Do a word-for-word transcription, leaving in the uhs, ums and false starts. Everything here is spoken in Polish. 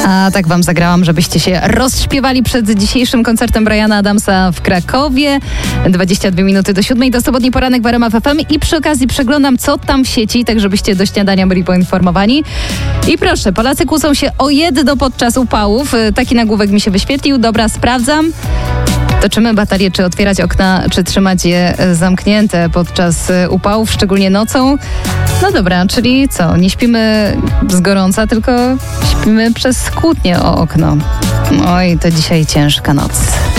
A tak wam zagrałam, żebyście się rozśpiewali przed dzisiejszym koncertem Briana Adamsa w Krakowie. dwadzieścia dwie minuty do siódmej, to sobotni poranek w R M F F M i przy okazji przeglądam, co tam w sieci, tak żebyście do śniadania byli poinformowani. I proszę, Polacy kłócą się o jedno podczas upałów. Taki nagłówek mi się wyświetlił. Dobra, sprawdzam. Toczymy batalię, czy otwierać okna, czy trzymać je zamknięte podczas upałów, szczególnie nocą. No dobra, czyli co? Nie śpimy z gorąca, tylko śpimy przez kłótnię o okno. Oj, to dzisiaj ciężka noc.